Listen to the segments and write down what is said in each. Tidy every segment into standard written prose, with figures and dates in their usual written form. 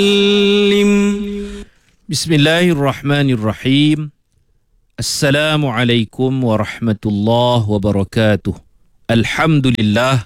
Bismillahirrahmanirrahim. Assalamualaikum warahmatullahi wabarakatuh. Alhamdulillah.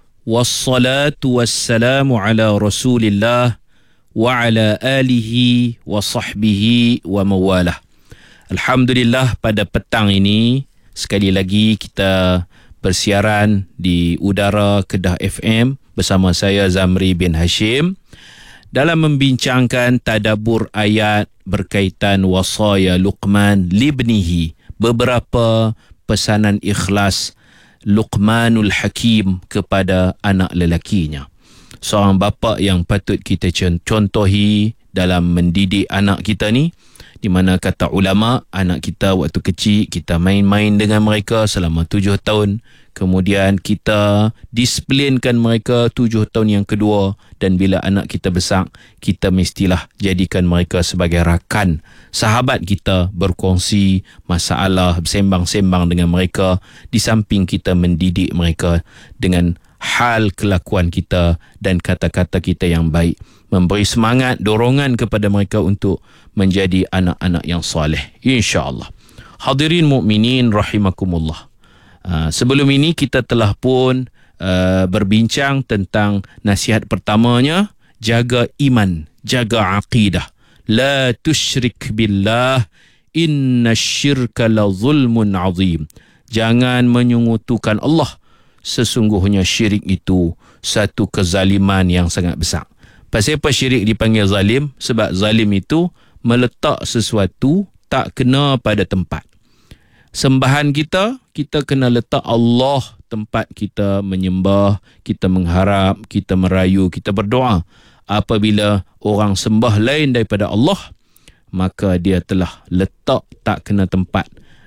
Wassalatu wassalamu ala rasulillah wa ala alihi wa sahbihi wa mawalah. Alhamdulillah, pada petang ini sekali lagi kita bersiaran di udara Kedah FM bersama saya Zamri bin Hashim dalam membincangkan tadabbur ayat berkaitan wasaya Luqman libnihi, beberapa pesanan ikhlas Luqmanul Hakim kepada anak lelakinya. Seorang bapa yang patut kita contohi dalam mendidik anak kita ni, di mana kata ulama, anak kita waktu kecil kita main-main dengan mereka selama 7 tahun, kemudian kita disiplinkan mereka 7 tahun yang kedua, dan bila anak kita besar, kita mestilah jadikan mereka sebagai rakan, sahabat kita, berkongsi masalah, bersembang-sembang dengan mereka, di samping kita mendidik mereka dengan hal kelakuan kita dan kata-kata kita yang baik, memberi semangat, dorongan kepada mereka untuk menjadi anak-anak yang soleh, insya-Allah. Hadirin mukminin rahimakumullah. Sebelum ini kita telah pun berbincang tentang nasihat pertamanya, jaga iman, jaga aqidah. La tusyrik billah, inna syirka la zulmun azim. Jangan menyungutukan Allah. Sesungguhnya syirik itu satu kezaliman yang sangat besar. Pasal apa syirik dipanggil zalim? Sebab zalim itu meletak sesuatu tak kena pada tempat. Sembahan kita kena letak Allah tempat kita menyembah, kita mengharap, kita merayu, kita berdoa. Apabila orang sembah lain daripada Allah, maka dia telah letak tak kena tempat,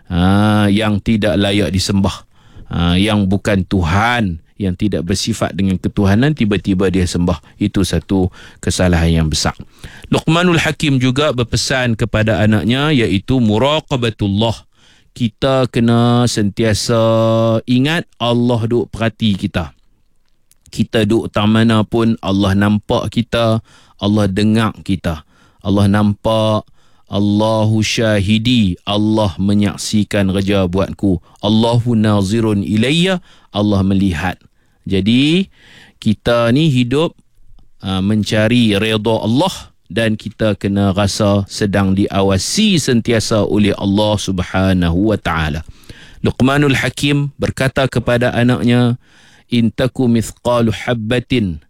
yang tidak layak disembah, yang bukan Tuhan, yang tidak bersifat dengan ketuhanan, tiba-tiba dia sembah. Itu satu kesalahan yang besar. Luqmanul Hakim juga berpesan kepada anaknya, iaitu muraqabatullah. Kita kena sentiasa ingat Allah duk perhati kita. Kita duk tak mana pun, Allah nampak kita, Allah dengar kita. Allah nampak, Allahu syahidi, Allah menyaksikan kerja buatku. Allahu nazirun ilayya, Allah melihat. Jadi kita ni hidup mencari redha Allah, dan kita kena rasa sedang diawasi sentiasa oleh Allah Subhanahu wa taala. Luqmanul Hakim berkata kepada anaknya, in taku mithqalu habbatin,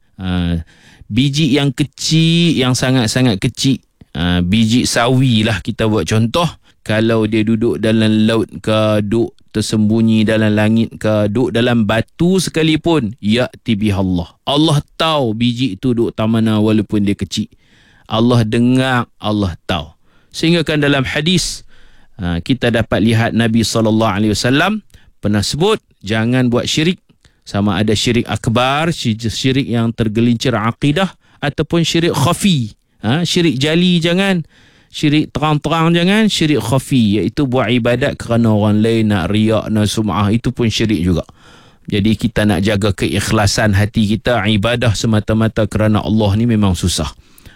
biji yang kecil, yang sangat-sangat kecil, biji sawi lah kita buat contoh. Kalau dia duduk dalam laut ke, duduk tersembunyi dalam langit ke, duduk dalam batu sekalipun, ya'ti bihallah. Allah tahu biji itu duduk tak mana walaupun dia kecil. Allah dengar, Allah tahu. Sehingga kan dalam hadis kita dapat lihat Nabi SAW pernah sebut, jangan buat syirik. Sama ada syirik akbar, syirik yang tergelincir akidah, ataupun syirik khafi. Syirik jali jangan, syirik terang-terang jangan, syirik khafi, iaitu buat ibadat kerana orang lain, nak riak, nak sum'ah, itu pun syirik juga. Jadi kita nak jaga keikhlasan hati kita, ibadah semata-mata kerana Allah ni memang susah.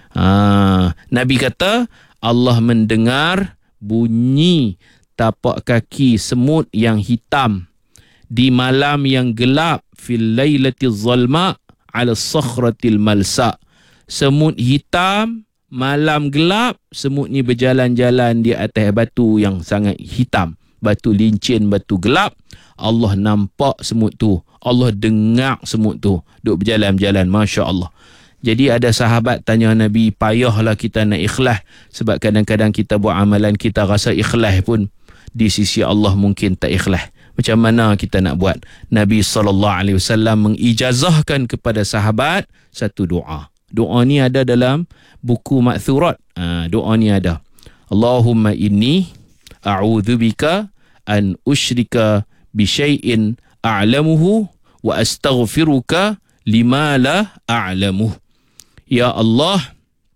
Nabi kata Allah mendengar bunyi tapak kaki semut yang hitam di malam yang gelap, fil lailatiz zalma ala sakhratil malsa. Semut hitam, malam gelap, semut ni berjalan-jalan di atas batu yang sangat hitam, batu lincin, batu gelap. Allah nampak semut tu, Allah dengar semut tu duk berjalan-jalan, masya-Allah. Jadi ada sahabat tanya Nabi, payahlah kita nak ikhlas, sebab kadang-kadang kita buat amalan, kita rasa ikhlas pun di sisi Allah mungkin tak ikhlas. Macam mana kita nak buat? Nabi SAW mengijazahkan kepada sahabat satu doa. Doa ni ada dalam buku Ma'thurat. Doa ni ada, Allahumma inni a'udzubika an usyrika bi syai'in a'lamuhu wa astaghfiruka lima la a'lamuh. Ya Allah,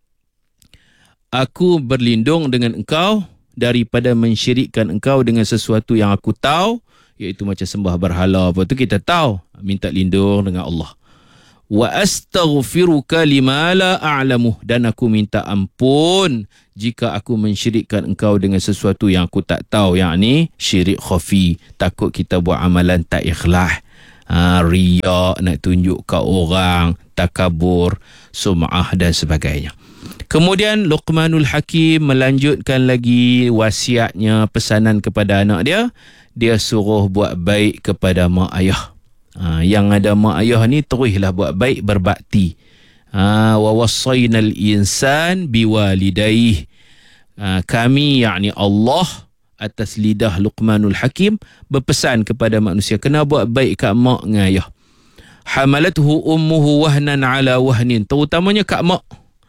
aku berlindung dengan Engkau daripada mensyirikkan Engkau dengan sesuatu yang aku tahu, iaitu macam sembah berhala apa tu kita tahu, minta lindung dengan Allah. wa astaghfiruka lima la a'lamu, dan aku minta ampun jika aku mensyirikkan engkau dengan sesuatu yang aku tak tahu, yakni syirik khafi. Takut kita buat amalan tak ikhlas, riak, nak tunjuk ke orang, takabur, sum'ah dan sebagainya. Kemudian Luqmanul Hakim melanjutkan lagi wasiatnya, pesanan kepada anak dia. Dia suruh buat baik kepada mak ayah. Yang ada mak ayah ni teruslah buat baik, berbakti. Wa wassaynal insan biwalidayhi. Kami, yakni Allah, atas lidah Luqmanul Hakim berpesan kepada manusia kena buat baik kat mak dengan ayah. Hamalathu ummuhu wahnan ala wahnin, terutamanya kat mak.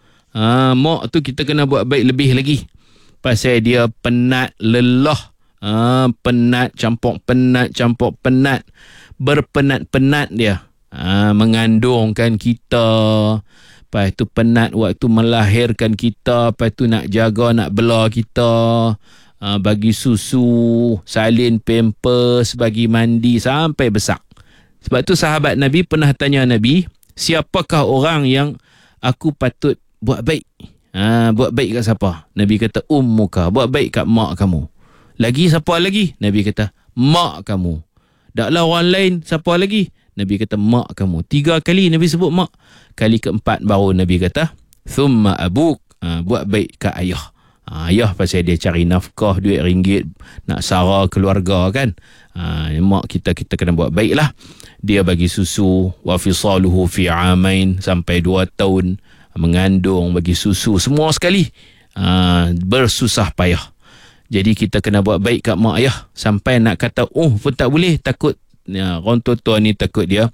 Mak tu kita kena buat baik lebih lagi, pasal dia penat, lelah, penat campur penat, berpenat-penat dia, mengandungkan kita, lepas tu penat waktu melahirkan kita, lepas tu nak jaga, nak bela kita, bagi susu, salin pampers, bagi mandi sampai besar. Sebab tu sahabat Nabi pernah tanya Nabi, siapakah orang yang aku patut buat baik? Buat baik kat siapa? Nabi kata ummuka, buat baik kat mak kamu. Lagi siapa lagi? Nabi kata mak kamu. Taklah orang lain, siapa lagi? Nabi kata mak kamu. 3 kali Nabi sebut mak. Kali keempat baru Nabi kata thumma abuk, buat baik kat ayah. Ayah pasal dia cari nafkah, duit ringgit, nak sara keluarga kan. Mak kita kena buat baik lah. Dia bagi susu, wa fisaluhu fi amain, sampai 2 tahun mengandung, bagi susu, semua sekali, bersusah payah. Jadi kita kena buat baik kat mak ayah. Sampai nak kata pun tak boleh, takut orang tua ni, takut dia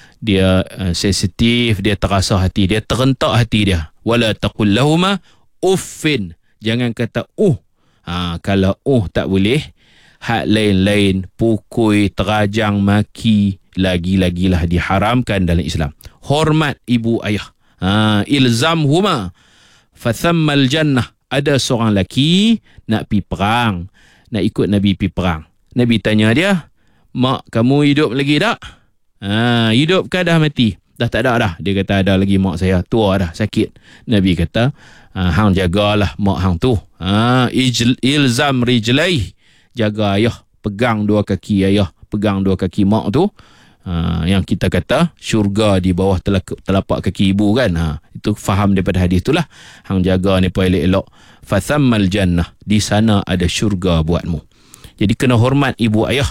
sensitif, dia terasa hati, dia terentak hati dia. Wala taqul lahuma uffin, jangan kata kalau tak boleh. Hak lain-lain, pukul, terajang, maki, lagi-lagilah diharamkan dalam Islam. Hormat ibu ayah. Ilzamhuma fathammal jannah. Ada seorang lelaki nak pergi perang, nak ikut Nabi pergi perang. Nabi tanya dia, mak kamu hidup lagi tak? Hidup ke dah mati? Dah tak ada dah. Dia kata ada lagi, mak saya tua dah, sakit. Nabi kata hang jagalah mak hang tu. Ilzam rijlai, jaga ayah, pegang 2 kaki ayah, pegang 2 kaki mak tu. Yang kita kata syurga di bawah telapak kaki ibu kan. Itu faham daripada hadis itulah. Hang jaga ni pun elok-elok. Fathammal jannah, di sana ada syurga buatmu. Jadi kena hormat ibu ayah.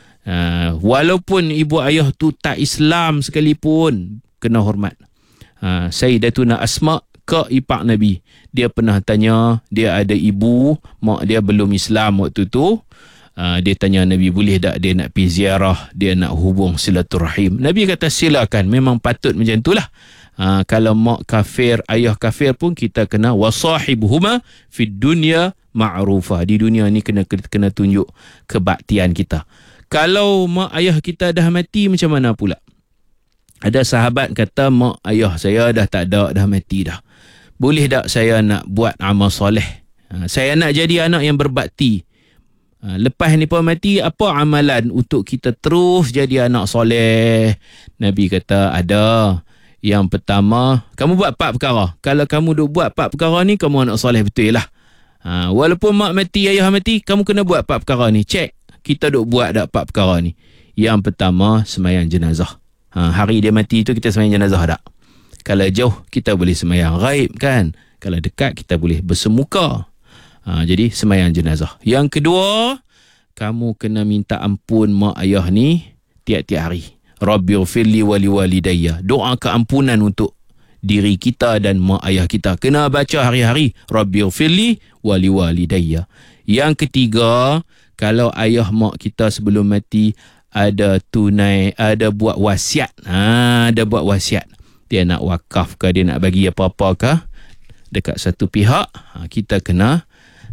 Walaupun ibu ayah tu tak Islam sekalipun, kena hormat. Sayyidatuna Asma, ke ipar Nabi, dia pernah tanya, dia ada ibu, mak dia belum Islam waktu tu. Dia tanya Nabi, boleh tak dia nak pergi ziarah, dia nak hubung silaturahim. Nabi kata silakan, memang patut macam itulah. Kalau mak kafir, ayah kafir pun kita kena wasahibuhuma fid dunya ma'rufah. Di dunia ni kena tunjuk kebaktian kita. Kalau mak ayah kita dah mati, macam mana pula? Ada sahabat kata, mak ayah saya dah tak ada, dah mati dah. Boleh tak saya nak buat amal soleh? Saya nak jadi anak yang berbakti. Lepas ni pun mati, apa amalan untuk kita terus jadi anak soleh? Nabi kata ada. Yang pertama, kamu buat 4 perkara. Kalau kamu duk buat 4 perkara ni, kamu anak soleh betul lah. Walaupun mak mati, ayah mati, kamu kena buat 4 perkara ni. Cek, kita duk buat tak 4 perkara ni. Yang pertama, sembahyang jenazah. Hari dia mati tu kita sembahyang jenazah tak? Kalau jauh, kita boleh sembahyang ghaib kan. Kalau dekat, kita boleh bersemuka. Jadi sembahyang jenazah. Yang kedua, kamu kena minta ampun mak ayah ni tiap-tiap hari. Rabbighfirli wa liwalidayya. Doa keampunan untuk diri kita dan mak ayah kita. Kena baca hari-hari. Rabbighfirli wa liwalidayya. Yang ketiga, kalau ayah mak kita sebelum mati ada tunai, ada buat wasiat. Ada buat wasiat. Dia nak wakaf ke, dia nak bagi apa-apa ke dekat satu pihak, kita kena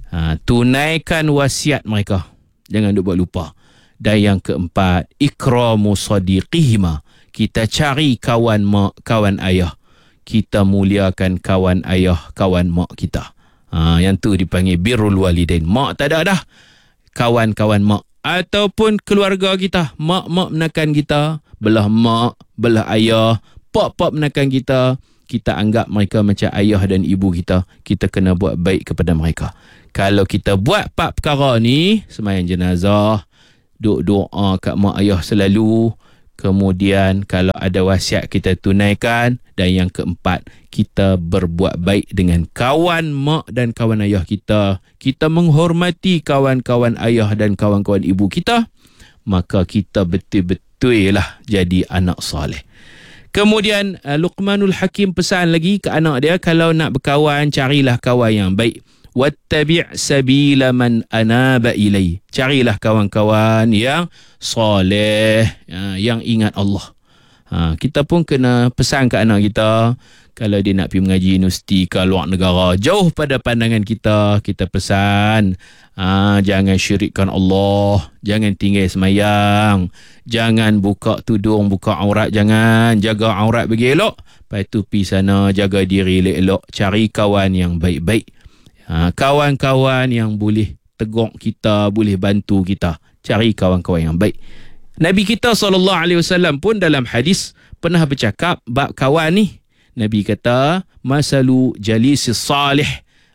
tunaikan wasiat mereka. Jangan duk buat lupa. Dan yang keempat, ikramu sadiqihima. Kita cari kawan mak, kawan ayah. Kita muliakan kawan ayah, kawan mak kita. Yang tu dipanggil birrul walidain. Mak tak ada dah, kawan-kawan mak. Ataupun keluarga kita, mak menekan kita, belah mak, belah ayah, pop menekan kita, kita anggap mereka macam ayah dan ibu kita. Kita kena buat baik kepada mereka. Kalau kita buat 4 perkara ni, sembahyang jenazah, duk doa kat mak ayah selalu, kemudian kalau ada wasiat kita tunaikan, dan yang keempat, kita berbuat baik dengan kawan mak dan kawan ayah kita. Kita menghormati kawan-kawan ayah dan kawan-kawan ibu kita, maka kita betul-betul lah jadi anak soleh. Kemudian Luqmanul Hakim pesan lagi ke anak dia, kalau nak berkawan, carilah kawan yang baik. Wattabi' sabila man anaba ilai. Carilah kawan-kawan yang soleh, yang ingat Allah. Kita pun kena pesan ke anak kita, kalau dia nak pergi mengaji universiti ke luar negara, jauh pada pandangan kita, kita pesan, jangan syirikkan Allah, jangan tinggal semayang, jangan buka tudung, buka aurat, jangan, jaga aurat bagi elok. Lepas tu pergi sana, jaga diri elok, cari kawan yang baik-baik. Kawan-kawan yang boleh tegur kita, boleh bantu kita. Cari kawan-kawan yang baik. Nabi kita SAW pun dalam hadis pernah bercakap bab kawan ni. Nabi kata, masalu jalisis salih,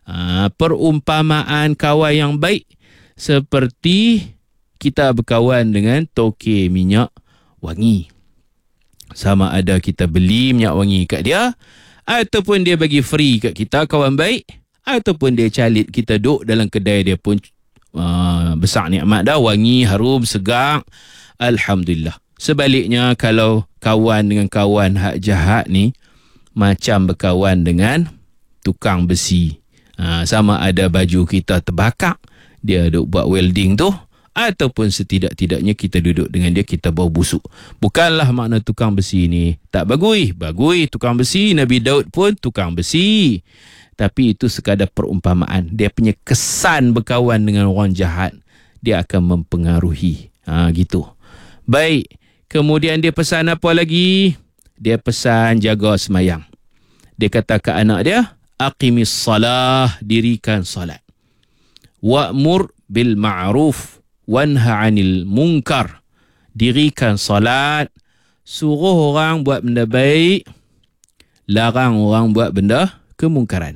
perumpamaan kawan yang baik seperti kita berkawan dengan tokey minyak wangi. Sama ada kita beli minyak wangi kat dia, ataupun dia bagi free kat kita, kawan baik, ataupun dia calit kita duduk dalam kedai dia pun besar nikmat dah, wangi, harum, segar, alhamdulillah. Sebaliknya, kalau kawan dengan kawan hak jahat ni, macam berkawan dengan tukang besi. Sama ada baju kita terbakar, dia duk buat welding tu, ataupun setidak-tidaknya kita duduk dengan dia, kita bau busuk. Bukanlah makna tukang besi ni tak bagui. Bagui tukang besi. Nabi Daud pun tukang besi. Tapi itu sekadar perumpamaan. Dia punya kesan berkawan dengan orang jahat, dia akan mempengaruhi. Gitu. Baik. Kemudian dia pesan apa lagi? Dia pesan jaga semayang. Dia kata ke anak dia, aqimis salah, dirikan salat. Wa'mur bil ma'ruf wanha 'anil munkar. Dirikan salat, suruh orang buat benda baik, larang orang buat benda kemungkaran.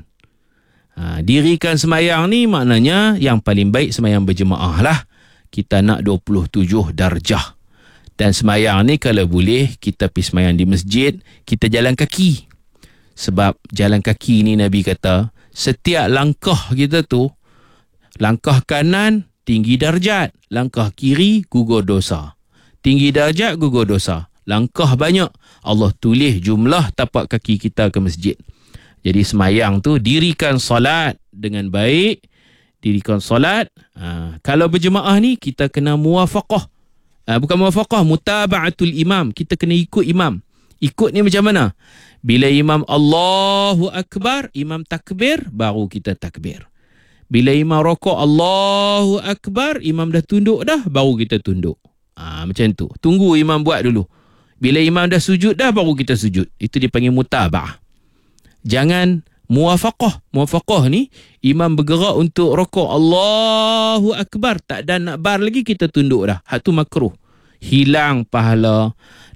Dirikan semayang ni maknanya yang paling baik semayang berjemaah lah. Kita nak 27 darjah. Dan semayang ni kalau boleh kita pergi semayang di masjid, kita jalan kaki. Sebab jalan kaki ni Nabi kata, setiap langkah kita tu, langkah kanan tinggi darjat, langkah kiri gugur dosa. Tinggi darjat gugur dosa. Langkah banyak, Allah tulis jumlah tapak kaki kita ke masjid. Jadi semayang tu, dirikan solat dengan baik. Dirikan solat. Kalau berjemaah ni, kita kena muwafaqah. Bukan muwafaqah, mutaba'atul imam. Kita kena ikut imam. Ikut ni macam mana? Bila imam Allahu Akbar, imam takbir, baru kita takbir. Bila imam rokok Allahu Akbar, imam dah tunduk dah, baru kita tunduk. Macam tu. Tunggu imam buat dulu. Bila imam dah sujud dah, baru kita sujud. Itu dipanggil mutaba'ah. Jangan muwafaqah. Muwafaqah ni, imam bergerak untuk rokok Allahu Akbar, tak ada nak bar lagi, kita tunduk dah. Hak tu makruh. Hilang pahala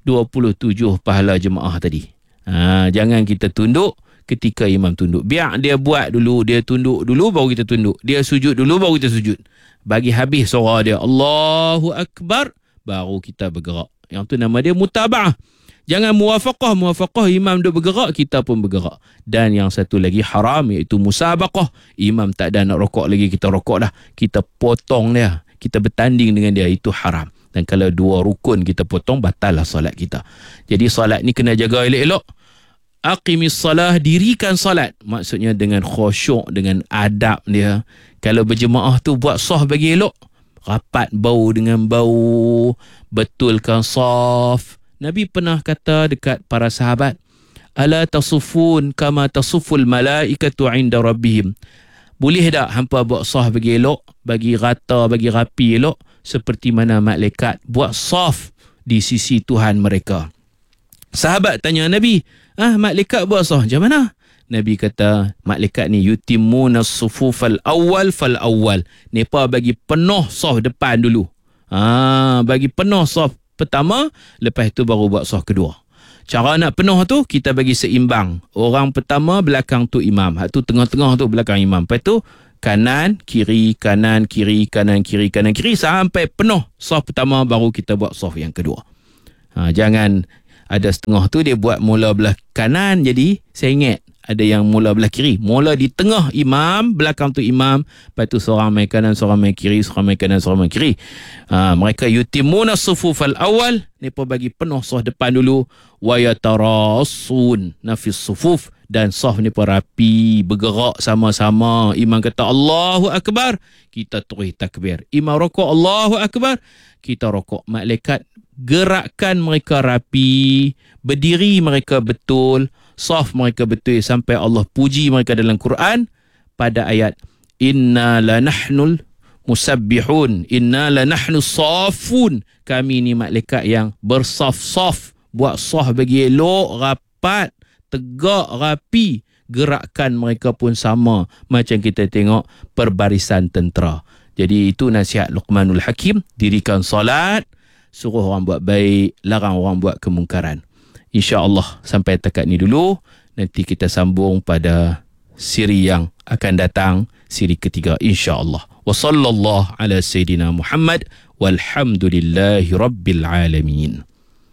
27 pahala jemaah tadi. Jangan kita tunduk ketika imam tunduk. Biar dia buat dulu, dia tunduk dulu, baru kita tunduk. Dia sujud dulu, baru kita sujud. Bagi habis suara dia Allahu Akbar, baru kita bergerak. Yang tu nama dia mutaba'ah. Jangan muwafaqah. Muwafaqah, imam duk bergerak, kita pun bergerak. Dan yang satu lagi haram, iaitu musabaqah. Imam tak ada nak rokok lagi, kita rokok dah. Kita potong dia. Kita bertanding dengan dia. Itu haram. Dan kalau 2 rukun kita potong, batal lah solat kita. Jadi solat ni kena jaga elok-elok. Aqimis salah, dirikan solat. Maksudnya dengan khusyuk, dengan adab dia. Kalau berjemaah tu buat sah bagi elok. Rapat bau dengan bau. Betulkan saf. Nabi pernah kata dekat para sahabat, ala tasufun kama tasuful malaikatu inda rabbihim. Boleh tak hampa buat saf bagi elok, bagi rata, bagi rapi elok, seperti mana malaikat buat saf di sisi Tuhan mereka. Sahabat tanya Nabi, malaikat buat saf macam mana? Nabi kata, malaikat ni yutimuna sufufal awal fal awal. Mereka bagi penuh saf depan dulu. Bagi penuh saf pertama, lepas tu baru buat saf kedua. Cara nak penuh tu kita bagi seimbang. Orang pertama belakang tu imam. Hak tu tengah-tengah tu belakang imam. Lepas tu kanan, kiri, kanan, kiri, kanan, kiri, kanan, kiri sampai penuh saf pertama baru kita buat saf yang kedua. Jangan ada setengah tu dia buat mula belah kanan jadi saya ingat ada yang mula belah kiri. Mula di tengah imam, belakang tu imam, lepas tu seorang main kanan, seorang main kiri, seorang main kanan, seorang main kiri. Mereka yutimuna sufufal awal, mereka bagi penuh saf depan dulu, wa yatarasun nafis sufuf, dan saf ni pun rapi, bergerak sama-sama. Imam kata Allahu Akbar, kita terus takbir. Imam rokok Allahu Akbar, kita rokok. Malaikat gerakkan mereka rapi, berdiri mereka betul, saf mereka betul, sampai Allah puji mereka dalam Quran pada ayat inna lanahnul musabbihun, inna lanahnu safun. Kami ni malaikat yang bersaf-saf, buat saf bagi elok, rapat, tegak, rapi. Gerakkan mereka pun sama macam kita tengok perbarisan tentera. Jadi itu nasihat Luqmanul Hakim. Dirikan solat, suruh orang buat baik, larang orang buat kemungkaran. InsyaAllah sampai takat ni dulu. Nanti kita sambung pada siri yang akan datang, siri ketiga insyaAllah. Wa sallallahu ala Sayyidina Muhammad walhamdulillahi rabbil alamin.